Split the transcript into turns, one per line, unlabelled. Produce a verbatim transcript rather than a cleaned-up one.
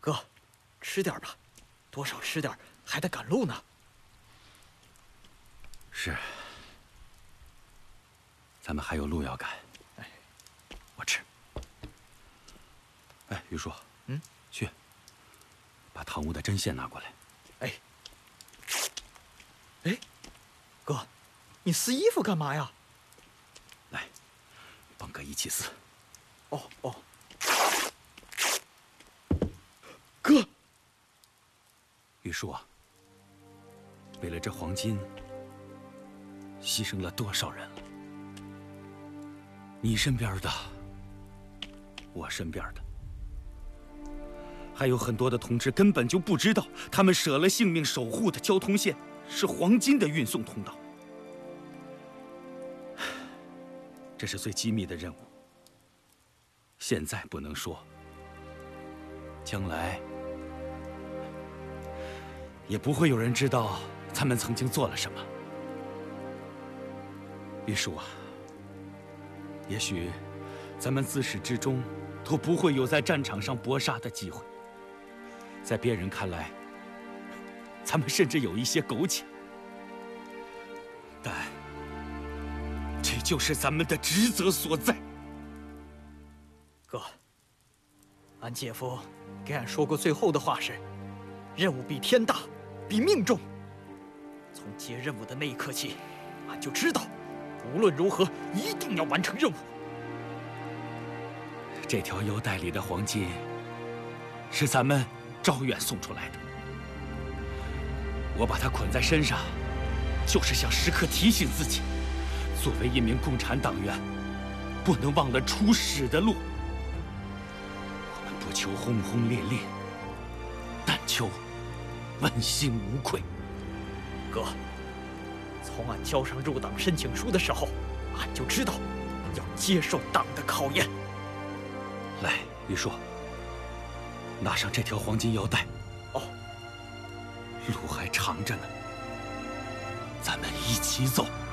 哥，吃点吧，多少吃点，还得赶路呢。
是，咱们还有路要赶。
哎，
我吃。哎，玉树，
嗯，
去把堂屋的针线拿过来。
哎，哎，哥，你撕衣服干嘛呀？
来，帮哥一起撕。
哦哦。哥，
玉树啊，为了这黄金，牺牲了多少人了？你身边的，我身边的，还有很多的同志根本就不知道，他们舍了性命守护的交通线是黄金的运送通道。这是最机密的任务，现在不能说，将来也不会有人知道咱们曾经做了什么。玉树啊，也许咱们自始至终都不会有在战场上搏杀的机会，在别人看来，咱们甚至有一些苟且，但这就是咱们的职责所在。
哥，俺姐夫给俺说过最后的话是：任务比天大，比命重。从接任务的那一刻起，俺就知道，无论如何一定要完成任务。
这条腰带里的黄金，是咱们招远送出来的。我把它捆在身上，就是想时刻提醒自己，作为一名共产党员，不能忘了初始的路。我们不求轰轰烈烈，但求问心无愧。
哥，从俺交上入党申请书的时候，俺就知道要接受党的考验。
来，玉树，拿上这条黄金腰带。
哦，
路还长着呢，咱们一起走。